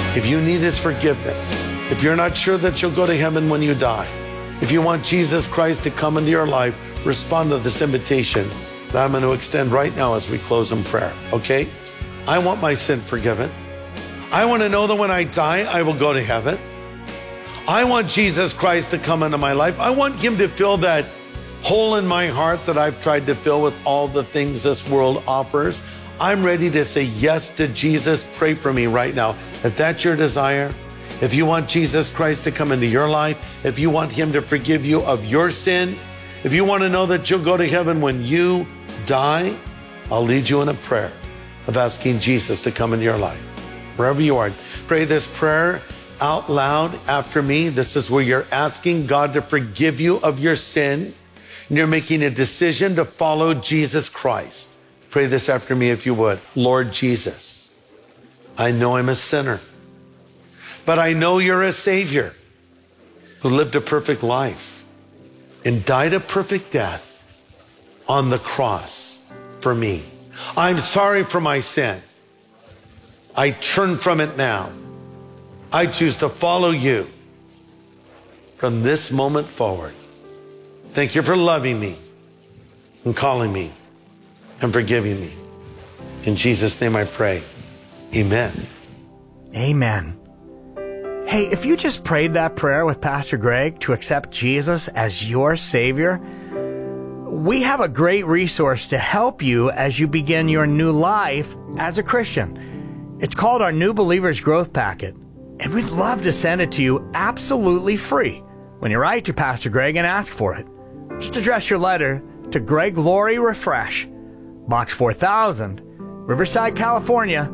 If you need his forgiveness, if you're not sure that you'll go to heaven when you die, if you want Jesus Christ to come into your life, respond to this invitation that I'm going to extend right now as we close in prayer, okay? I want my sin forgiven. I want to know that when I die, I will go to heaven. I want Jesus Christ to come into my life. I want him to fill that hole in my heart that I've tried to fill with all the things this world offers. I'm ready to say yes to Jesus. Pray for me right now. If that's your desire, if you want Jesus Christ to come into your life, if you want him to forgive you of your sin, if you want to know that you'll go to heaven when you die, I'll lead you in a prayer of asking Jesus to come into your life. Wherever you are, pray this prayer out loud after me. This is where you're asking God to forgive you of your sin, and you're making a decision to follow Jesus Christ. Pray this after me if you would. Lord Jesus, I know I'm a sinner, but I know you're a Savior who lived a perfect life and died a perfect death on the cross for me. I'm sorry for my sin. I turn from it now. I choose to follow you from this moment forward. Thank you for loving me and calling me and forgiving me. In Jesus' name I pray. Amen. Amen. Hey, if you just prayed that prayer with Pastor Greg to accept Jesus as your Savior, we have a great resource to help you as you begin your new life as a Christian. It's called our New Believers Growth Packet, and we'd love to send it to you absolutely free when you write to Pastor Greg and ask for it. Just address your letter to Greg Laurie Refresh, Box 4000, Riverside, California,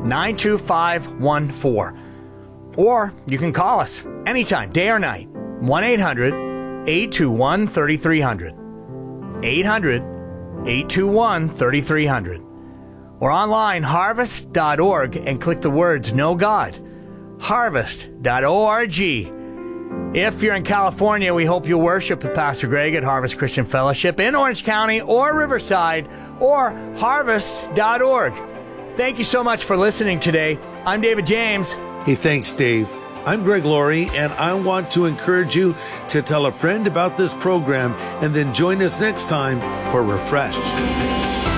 92514. Or you can call us anytime, day or night, 1-800-821-3300. 800-821-3300. Or online, harvest.org, and click the words Know God. Harvest.org. If you're in California, we hope you'll worship with Pastor Greg at Harvest Christian Fellowship in Orange County or Riverside, or harvest.org. Thank you so much for listening today. I'm David James. Hey, thanks, Dave. I'm Greg Laurie, and I want to encourage you to tell a friend about this program and then join us next time for Refresh.